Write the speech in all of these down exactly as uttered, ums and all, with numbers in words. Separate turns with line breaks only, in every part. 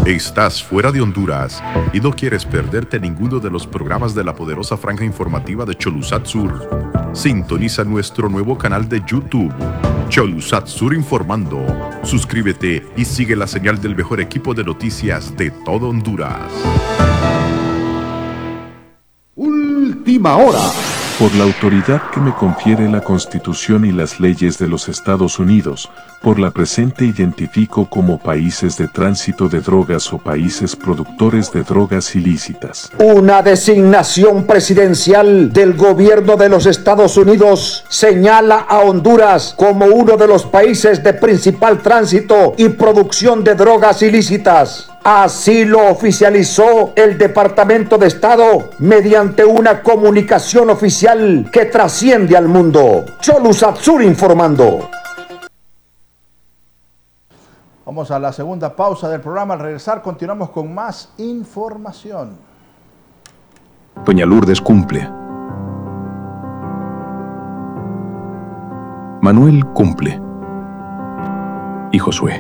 Estás fuera de Honduras y no quieres perderte ninguno de los programas de la poderosa franja informativa de Cholusat Sur. Sintoniza nuestro nuevo canal de YouTube, Cholusat Sur Informando. Suscríbete y sigue la señal del mejor equipo de noticias de todo Honduras.
Última hora.
Por la autoridad que me confiere la Constitución y las leyes de los Estados Unidos, por la presente identifico como países de tránsito de drogas o países productores de drogas ilícitas.
Una designación presidencial del gobierno de los Estados Unidos señala a Honduras como uno de los países de principal tránsito y producción de drogas ilícitas. Así lo oficializó el Departamento de Estado mediante una comunicación oficial que trasciende al mundo. Cholusat Sur informando.
Vamos a la segunda pausa del programa. Al regresar continuamos con más información.
Doña Lourdes cumple. Manuel cumple. Y Josué.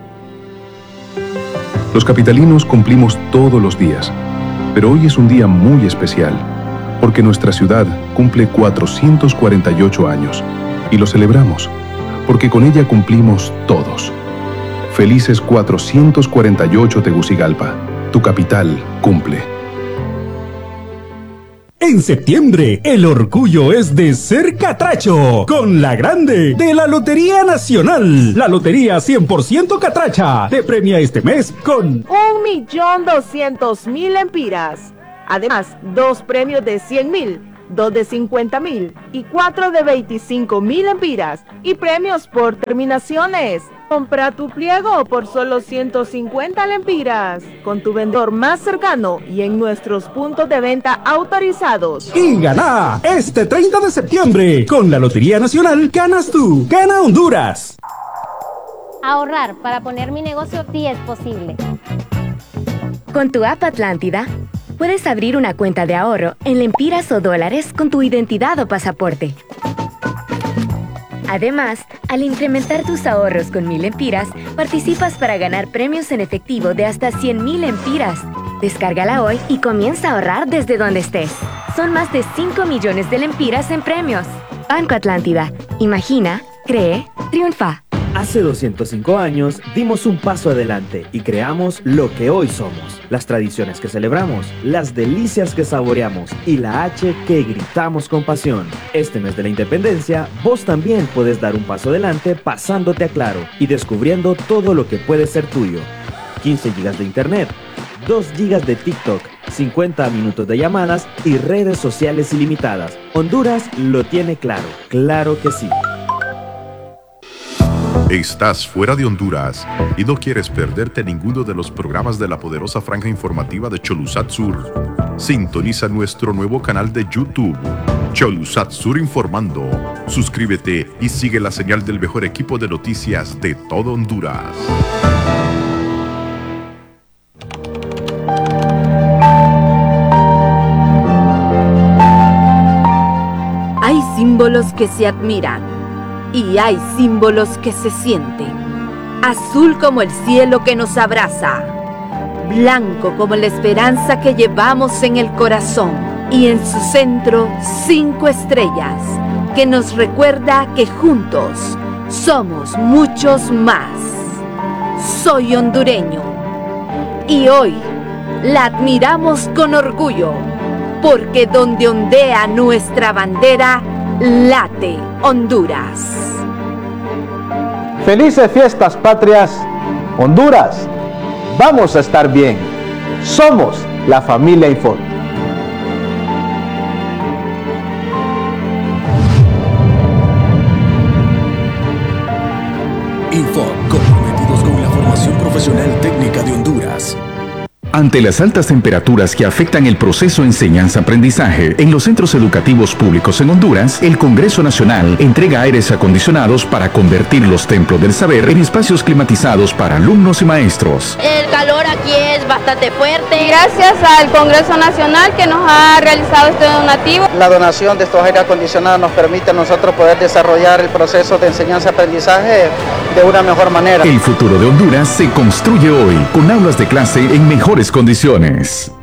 Los capitalinos cumplimos todos los días, pero hoy es un día muy especial, porque nuestra ciudad cumple cuatrocientos cuarenta y ocho años, y lo celebramos, porque con ella cumplimos todos. Felices cuatrocientos cuarenta y ocho Tegucigalpa, tu capital cumple.
En septiembre, el orgullo es de ser catracho, con la grande de la Lotería Nacional. La Lotería cien por ciento Catracha te premia este mes con
un millón doscientos mil lempiras. Además, dos premios de cien mil, dos de cincuenta mil y cuatro de veinticinco mil lempiras. Y premios por terminaciones. Compra tu pliego por solo ciento cincuenta lempiras con tu vendedor más cercano y en nuestros puntos de venta autorizados.
Y gana este treinta de septiembre con la Lotería Nacional. Ganas tú, gana Honduras.
Ahorrar para poner mi negocio sí es posible.
Con tu app Atlántida, puedes abrir una cuenta de ahorro en lempiras o dólares con tu identidad o pasaporte. Además, al incrementar tus ahorros con mil lempiras, participas para ganar premios en efectivo de hasta cien mil lempiras. Descárgala hoy y comienza a ahorrar desde donde estés. Son más de cinco millones de lempiras en premios. Banco Atlántida. Imagina, cree, triunfa.
Hace doscientos cinco años dimos un paso adelante y creamos lo que hoy somos. Las tradiciones que celebramos, las delicias que saboreamos y la H que gritamos con pasión. Este mes de la independencia, vos también puedes dar un paso adelante pasándote a Claro y descubriendo todo lo que puede ser tuyo. quince gigas de internet, dos gigas de TikTok, cincuenta minutos de llamadas y redes sociales ilimitadas. Honduras lo tiene claro, claro que sí.
Estás fuera de Honduras y no quieres perderte ninguno de los programas de la poderosa franja informativa de Cholusat Sur. Sintoniza nuestro nuevo canal de YouTube, Cholusat Sur Informando. Suscríbete y sigue la señal del mejor equipo de noticias de todo Honduras.
Hay símbolos que se admiran. Y hay símbolos que se sienten. Azul como el cielo que nos abraza. Blanco como la esperanza que llevamos en el corazón. Y en su centro, cinco estrellas, que nos recuerda que juntos somos muchos más. Soy hondureño. Y hoy la admiramos con orgullo. Porque donde ondea nuestra bandera, late Honduras.
Felices fiestas patrias, Honduras. Vamos a estar bien. Somos la familia Info.
Info, comprometidos con la formación profesional técnica de Honduras. Ante las altas temperaturas que afectan el proceso enseñanza-aprendizaje en los centros educativos públicos en Honduras, el Congreso Nacional entrega aires acondicionados para convertir los templos del saber en espacios climatizados para alumnos y maestros.
El calor aquí es bastante fuerte.
Gracias al Congreso Nacional que nos ha realizado este donativo.
La donación de estos aires acondicionados nos permite a nosotros poder desarrollar el proceso de enseñanza-aprendizaje de una mejor manera.
El futuro de Honduras se construye hoy con aulas de clase en mejores condiciones.